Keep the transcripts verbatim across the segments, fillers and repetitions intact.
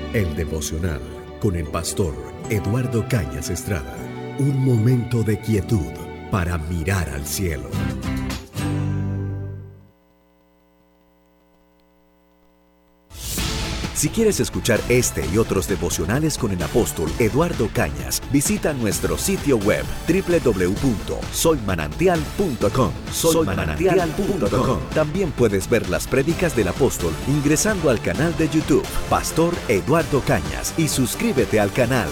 El devocional con el pastor Eduardo Cañas Estrada. Un momento de quietud para mirar al cielo. Si quieres escuchar este y otros devocionales con el apóstol Eduardo Cañas, visita nuestro sitio web doble u doble u doble u punto soy manantial punto com. soy manantial punto com. También puedes ver las prédicas del apóstol ingresando al canal de YouTube Pastor Eduardo Cañas y suscríbete al canal.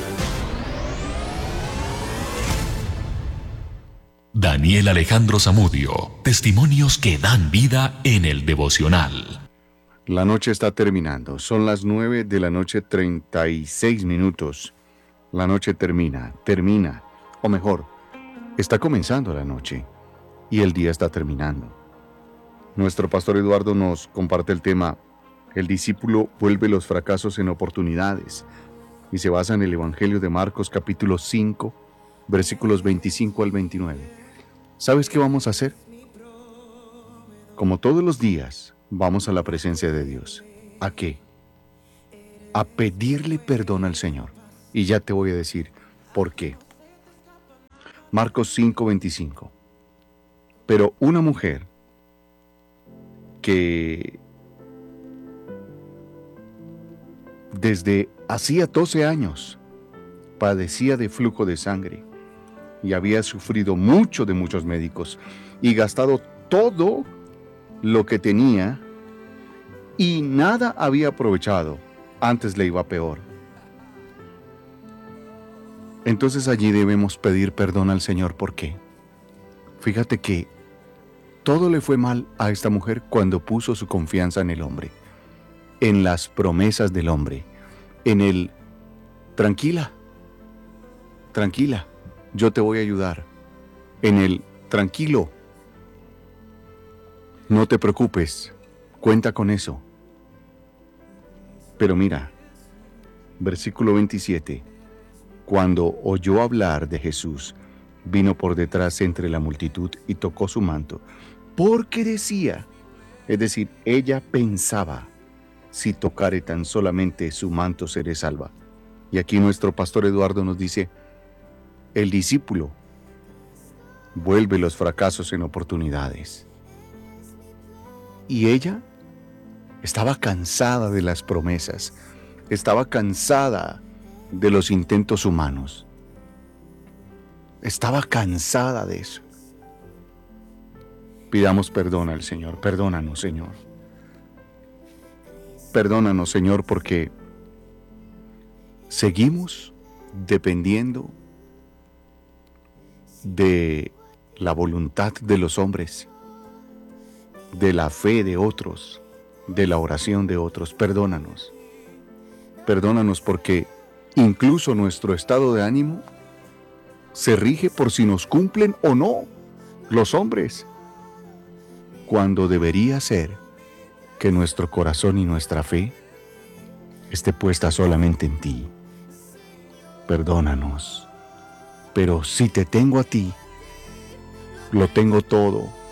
Daniel Alejandro Zamudio, testimonios que dan vida en el devocional. La noche está terminando. Son las nueve de la noche, treinta y seis minutos. La noche termina, termina. O mejor, está comenzando la noche y el día está terminando. Nuestro pastor Eduardo nos comparte el tema: el discípulo vuelve los fracasos en oportunidades, y se basa en el Evangelio de Marcos capítulo cinco, versículos veinticinco al veintinueve. ¿Sabes qué vamos a hacer? Como todos los días, vamos a la presencia de Dios. ¿A qué? A pedirle perdón al Señor. Y ya te voy a decir por qué. Marcos cinco, veinticinco. Pero una mujer que desde hacía doce años padecía de flujo de sangre y había sufrido mucho de muchos médicos y gastado todo lo que tenía y nada había aprovechado, antes le iba peor. Entonces allí debemos pedir perdón al Señor. ¿Por qué? Fíjate que todo le fue mal a esta mujer cuando puso su confianza en el hombre, en las promesas del hombre, en el tranquila, tranquila, yo te voy a ayudar, en el tranquilo, no te preocupes, cuenta con eso. Pero mira, versículo veintisiete, cuando oyó hablar de Jesús, vino por detrás entre la multitud y tocó su manto, porque decía, es decir, ella pensaba, si tocare tan solamente su manto seré salva. Y aquí nuestro pastor Eduardo nos dice, el discípulo vuelve los fracasos en oportunidades. Y ella estaba cansada de las promesas, estaba cansada de los intentos humanos, estaba cansada de eso. Pidamos perdón al Señor. Perdónanos, Señor. Perdónanos, Señor, porque seguimos dependiendo de la voluntad de los hombres, de la fe de otros, de la oración de otros. Perdónanos. Perdónanos porque incluso nuestro estado de ánimo se rige por si nos cumplen o no los hombres, cuando debería ser que nuestro corazón y nuestra fe esté puesta solamente en ti. Perdónanos. Pero si te tengo a ti, lo tengo todo.